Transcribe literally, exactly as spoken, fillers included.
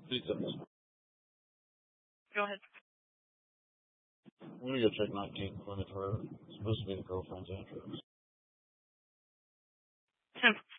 Two seconds. Go ahead. I'm gonna go check nineteenth Plymouth Road. It's supposed to be the girlfriend's address. ten